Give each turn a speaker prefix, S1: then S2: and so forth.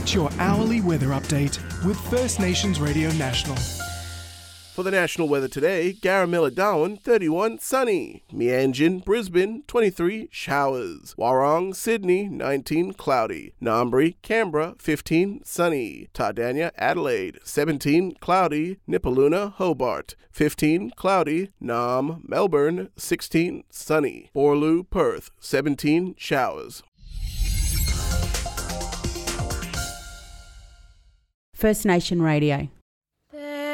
S1: It's your hourly weather update with First Nations Radio National.
S2: For the national weather today, Garamilla Darwin 31 sunny, Meanjin Brisbane 23 showers, Warrong Sydney 19 cloudy, Ngambri Canberra 15 sunny, Tardania Adelaide 17 cloudy, Nipaluna Hobart 15 cloudy, Nam Melbourne 16 sunny, Borlu Perth 17 showers.
S3: First Nation Radio.